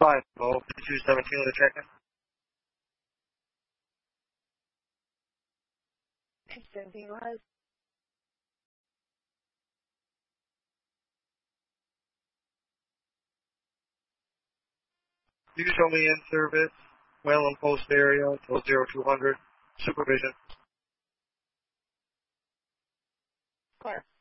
5217 with a check-in. 17, go ahead. You can show me in service, Whalen Post area until 0200. Supervision. Clear.